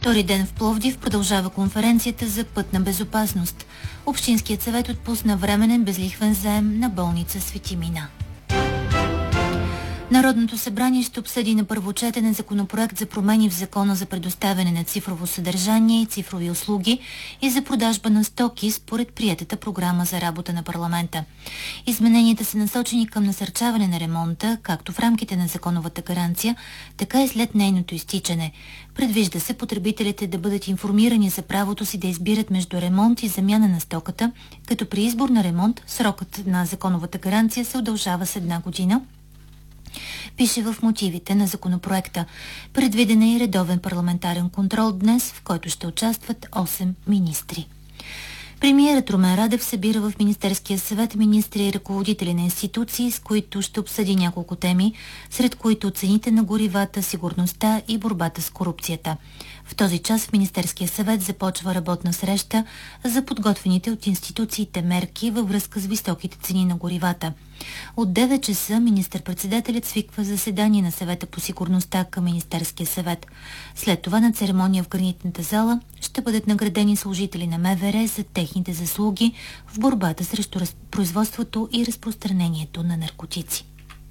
Втори ден в Пловдив продължава конференцията за пътна безопасност. Общинският съвет отпусна временен безлихвен заем на болница Свети Мина. Народното събрание ще обсъди на първо четене законопроект за промени в Закона за предоставяне на цифрово съдържание и цифрови услуги и за продажба на стоки според приетата програма за работа на парламента. Измененията са насочени към насърчаване на ремонта, както в рамките на законовата гаранция, така и след нейното изтичане. Предвижда се потребителите да бъдат информирани за правото си да избират между ремонт и замяна на стоката, като при избор на ремонт срокът на законовата гаранция се удължава с 1 година, пише в мотивите на законопроекта. Предвиден е и редовен парламентарен контрол днес, в който ще участват 8 министри. Премиерът Румен Радев събира в Министерския съвет министри и ръководители на институции, с които ще обсъди няколко теми, сред които цените на горивата, сигурността и борбата с корупцията. В този час в Министерския съвет започва работна среща за подготвените от институциите мерки във връзка с високите цени на горивата. От 9 часа министър-председателят свиква заседание на съвета по сигурността към Министерския съвет. След това на церемония в Гранитната зала ще бъдат наградени служители на МВР за техните заслуги в борбата срещу производството и разпространението на наркотици.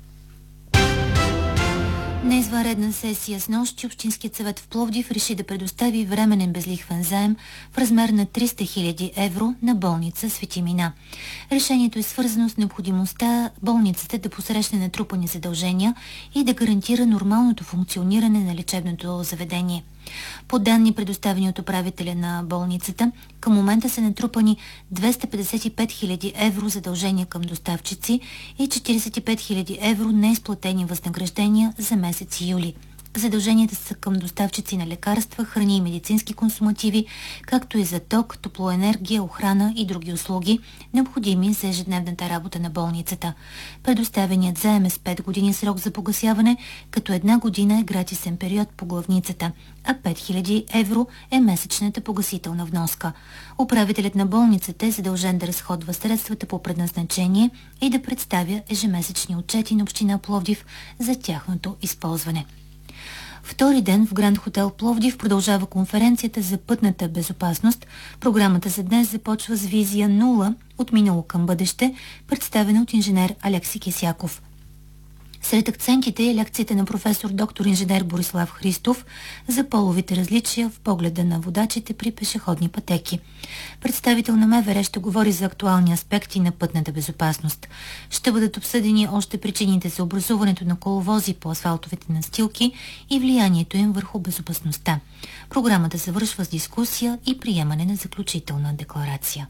На извънредна сесия с нощи Общинският съвет в Пловдив реши да предостави временен безлихвен заем в размер на 300 000 евро на болница Свети Мина. Решението е свързано с необходимостта болницата да посрещне натрупани задължения и да гарантира нормалното функциониране на лечебното заведение. По данни, предоставени от управителя на болницата, към момента са натрупани 255 000 евро задължения към доставчици и 45 000 евро неизплатени възнаграждения за месец юли. Задълженията са към доставчици на лекарства, храни и медицински консумативи, както и за ток, топлоенергия, охрана и други услуги, необходими за ежедневната работа на болницата. Предоставеният заем е с 5 години срок за погасяване, като 1 година е гратисен период по главницата, а 5000 евро е месечната погасителна вноска. Управителят на болницата е задължен да разходва средствата по предназначение и да представя ежемесечни отчети на община Пловдив за тяхното използване. Втори ден в Гранд Хотел Пловдив продължава конференцията за пътната безопасност. Програмата за днес започва с визия 0 от минало към бъдеще, представена от инженер Алекси Кисяков. Сред акцентите е лекцията на професор доктор инженер Борислав Христов за половите различия в погледа на водачите при пешеходни пътеки. Представител на МВР ще говори за актуални аспекти на пътната безопасност. Ще бъдат обсъдени още причините за образуването на коловози по асфалтовите настилки и влиянието им върху безопасността. Програмата завършва с дискусия и приемане на заключителна декларация.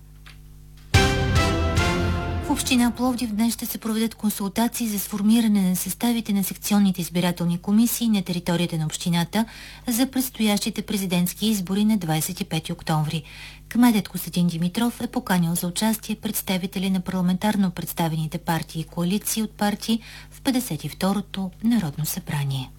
В община Пловдив днес ще се проведат консултации за сформиране на съставите на секционните избирателни комисии на територията на общината за предстоящите президентски избори на 25 октомври. Кметът Костадин Димитров е поканил за участие представители на парламентарно представените партии и коалиции от партии в 52-то Народно събрание.